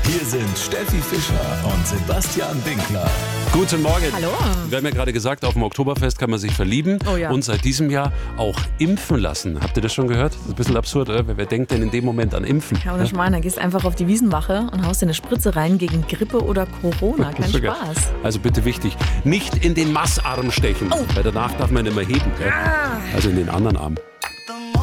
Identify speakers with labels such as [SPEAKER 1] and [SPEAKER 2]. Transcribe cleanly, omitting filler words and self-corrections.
[SPEAKER 1] Hier sind Steffi Fischer und Sebastian Winkler.
[SPEAKER 2] Guten Morgen.
[SPEAKER 3] Hallo.
[SPEAKER 2] Wir haben ja gerade gesagt, auf dem Oktoberfest kann man sich verlieben und seit diesem Jahr auch impfen lassen. Habt ihr das schon gehört? Das ist ein bisschen absurd, oder? Wer denkt denn in dem Moment an Impfen?
[SPEAKER 3] Ja, oder Schmarrn, dann gehst einfach auf die Wiesenwache und haust dir eine Spritze rein gegen Grippe oder Corona. Kein Spaß.
[SPEAKER 2] Also bitte wichtig, nicht in den Massarm stechen, weil danach darf man nicht mehr heben. Gell? Also in den anderen Arm.